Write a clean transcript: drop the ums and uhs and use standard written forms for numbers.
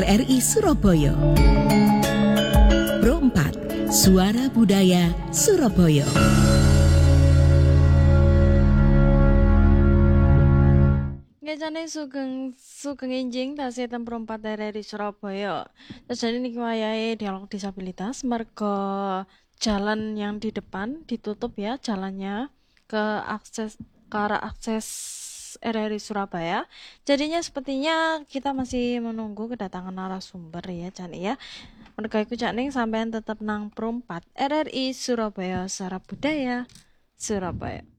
RRI Surabaya. Pro 4, Suara Budaya Surabaya. Ngecane sugeng enjing tasih Pro 4 RRI Surabaya. Jadi niki wayahe dialog disabilitas merga jalan yang di depan ditutup ya jalannya ke arah akses RRI Surabaya. Jadinya sepertinya kita masih menunggu kedatangan narasumber ya Cak ya. Merga iku Cak Ning sampean tetep nang Pro 4 RRI Surabaya Suara Budaya Surabaya.